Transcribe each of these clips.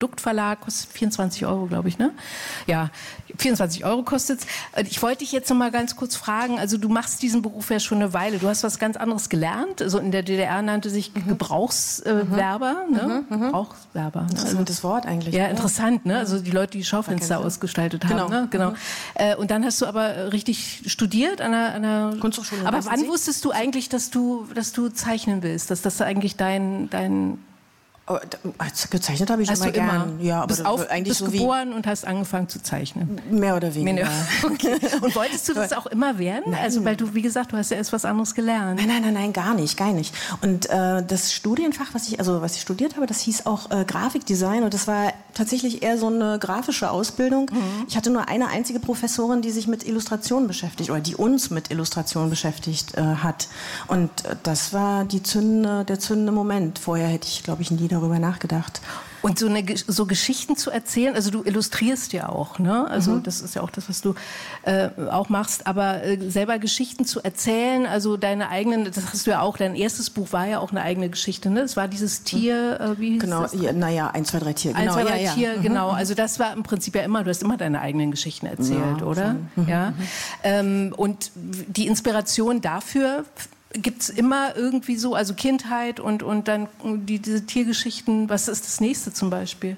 Produktverlag, kostet 24 €, glaube ich, ne? Ja, 24 € kostet's. Ich wollte dich jetzt noch mal ganz kurz fragen, also du machst diesen Beruf ja schon eine Weile. Du hast was ganz anderes gelernt. Also in der DDR nannte sich Gebrauchswerber, ne? Gebrauchswerber. Interessantes Wort eigentlich. Ja, interessant, ne? Also die Leute, die Schaufenster ausgestaltet haben, ne? Genau. Und dann hast du aber richtig studiert an einer Kunsthochschule. Aber wann wusstest du eigentlich, dass du zeichnen willst? Dass das eigentlich dein gezeichnet habe ich hast immer du gern. Immer. Ja, aber bist geboren und hast angefangen zu zeichnen. Mehr oder weniger. Okay. Und wolltest du das auch immer werden? Nein. Also weil du, wie gesagt, du hast ja erst was anderes gelernt. Nein, gar nicht. Und das Studienfach, was ich studiert habe, das hieß auch Grafikdesign und das war tatsächlich eher so eine grafische Ausbildung. Ich hatte nur eine einzige Professorin, die sich mit Illustration beschäftigt oder die uns mit Illustration beschäftigt hat. Und das war der zündende Moment. Vorher hätte ich, glaube ich, nie darüber nachgedacht. Und so Geschichten zu erzählen, also du illustrierst ja auch, ne? Also das ist ja auch das, was du auch machst, aber selber Geschichten zu erzählen, also deine eigenen, das hast du ja auch, dein erstes Buch war ja auch eine eigene Geschichte, ne? Es war dieses Tier, wie hieß genau, das? Ja, 1, 2, 3 Tier. Genau, 1, 2, 3 Tier, genau. Also das war im Prinzip ja immer, du hast immer deine eigenen Geschichten erzählt, oder? Ja. Und die Inspiration dafür gibt's immer irgendwie so, also Kindheit und dann diese Tiergeschichten. Was ist das nächste zum Beispiel?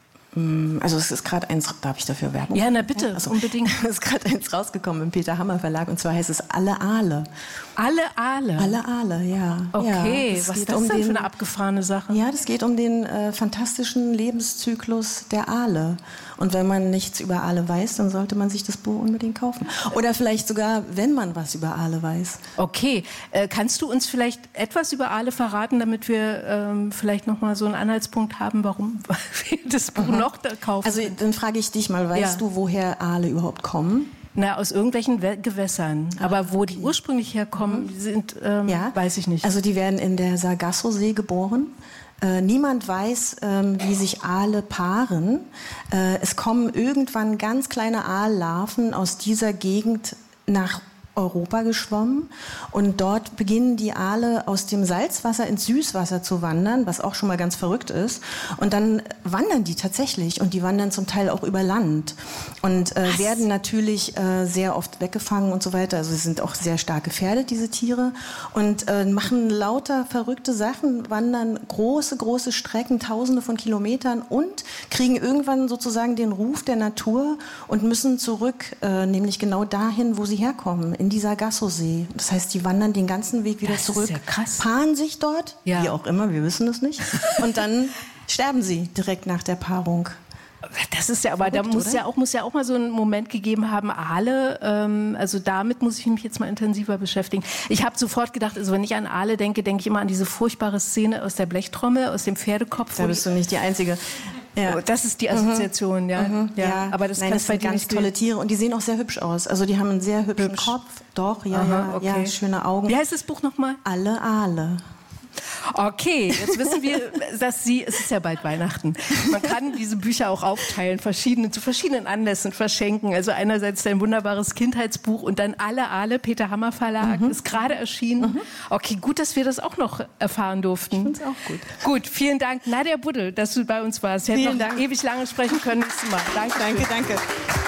Also es ist gerade eins, darf ich dafür werben? Ja, na bitte, unbedingt. Es ist gerade eins rausgekommen im Peter Hammer Verlag und zwar heißt es Alle Aale. Alle Aale? Alle Aale, ja. Okay, ja, was ist das denn für eine abgefahrene Sache? Ja, das geht um den fantastischen Lebenszyklus der Aale. Und wenn man nichts über Aale weiß, dann sollte man sich das Buch unbedingt kaufen. Oder vielleicht sogar, wenn man was über Aale weiß. Okay, kannst du uns vielleicht etwas über Aale verraten, damit wir vielleicht noch mal so einen Anhaltspunkt haben, warum wir das Buch noch da kaufen? Also dann frage ich dich mal, weißt du, woher Aale überhaupt kommen? Na, aus irgendwelchen Gewässern. Aber wo die ursprünglich herkommen, sind, weiß ich nicht. Also die werden in der Sargasso-See geboren. Niemand weiß, wie sich Aale paaren. Es kommen irgendwann ganz kleine Aallarven aus dieser Gegend nach Europa geschwommen und dort beginnen die Aale aus dem Salzwasser ins Süßwasser zu wandern, was auch schon mal ganz verrückt ist. Und dann wandern die tatsächlich und die wandern zum Teil auch über Land und werden natürlich sehr oft weggefangen und so weiter. Also sie sind auch sehr stark gefährdet, diese Tiere, und machen lauter verrückte Sachen, wandern große Strecken, Tausende von Kilometern und kriegen irgendwann sozusagen den Ruf der Natur und müssen zurück, nämlich genau dahin, wo sie herkommen, in die Sargasso-See. Das heißt, die wandern den ganzen Weg wieder zurück, ist ja krass. paaren sich dort, wie auch immer, wir wissen es nicht, und dann sterben sie direkt nach der Paarung. Das ist ja, aber da muss ja auch mal so einen Moment gegeben haben, Aale, also damit muss ich mich jetzt mal intensiver beschäftigen. Ich habe sofort gedacht, also wenn ich an Aale denke, denke ich immer an diese furchtbare Szene aus der Blechtrommel, aus dem Pferdekopf. Da bist du nicht die Einzige. Ja. Das ist die Assoziation, ja. Aber das sind ganz tolle Tiere und die sehen auch sehr hübsch aus. Also die haben einen sehr hübschen Kopf. Doch, ja, schöne Augen. Wie heißt das Buch nochmal? Alle Aale. Okay, jetzt wissen wir, dass es ist ja bald Weihnachten. Man kann diese Bücher auch aufteilen, zu verschiedenen Anlässen verschenken. Also einerseits dein wunderbares Kindheitsbuch und dann Alle Aale, Peter Hammer Verlag, ist gerade erschienen. Okay, gut, dass wir das auch noch erfahren durften. Ich finde es auch gut. Gut, vielen Dank, Nadja Buddel, dass du bei uns warst. Wir hätten noch ewig lange sprechen können. Nächstes Mal. Danke. Danke.